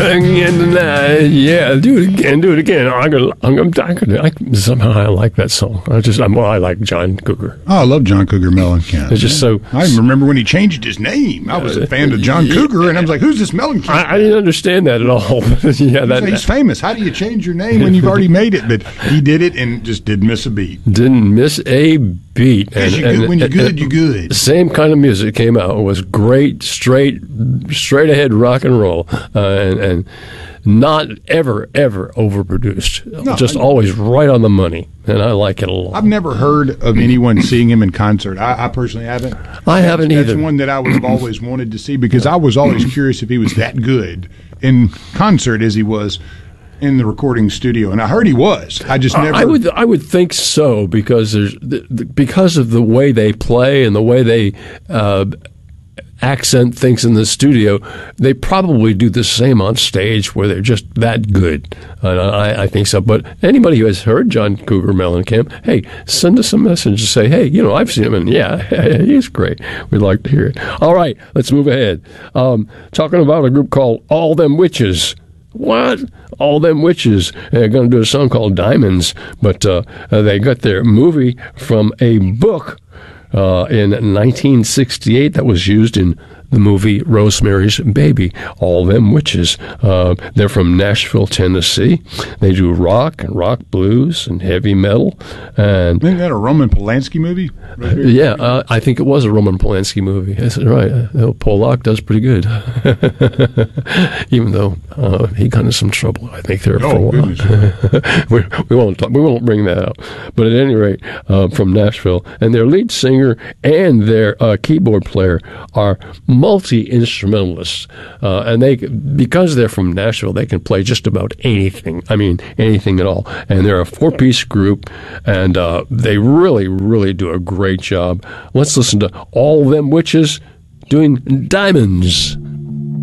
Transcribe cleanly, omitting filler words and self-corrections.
again tonight. Yeah, do it again. Somehow I like that song. I like John Cougar. Oh, I love John Cougar Mellencamp. It's just so. I remember when he changed his name. I was a fan of John Cougar, and I was like, "Who's this Mellencamp?" I didn't understand that at all. He's famous. How do you change your name when you've already made it? But he did it and just didn't miss a beat. Didn't miss a beat. When you're good, you're good. Same kind of music came out. It was great, straight ahead rock and roll, and not ever overproduced. No, just always right on the money, and I like it a lot. I've never heard of anyone seeing him in concert. I personally haven't. I haven't either. That's one that I would have always wanted to see because I was always curious if he was that good in concert as he was in the recording studio, and I heard he was. I just never. I would think so because because of the way they play and the way they accent things in the studio. They probably do the same on stage where they're just that good. I think so. But anybody who has heard John Cougar Mellencamp, hey, send us a message to say, hey, I've seen him, and yeah, he's great. We'd like to hear it. All right, let's move ahead. Talking about a group called All Them Witches. What? All Them Witches. They're going to do a song called Diamonds, but they got their movie from a book in 1968 that was used in the movie Rosemary's Baby. All Them Witches. They're from Nashville, Tennessee. They do rock blues, and heavy metal. And isn't that a Roman Polanski movie? Yeah, I think it was a Roman Polanski movie. That's right. Polak does pretty good, even though he got into some trouble. I think there for a while. we won't bring that up. But at any rate, from Nashville, and their lead singer and their keyboard player are multi-instrumentalists, and because they're from Nashville, they can play just about anything. I mean, anything at all. And they're a 4-piece group, and they really, really do a great job. Let's listen to All Them Witches doing Diamonds.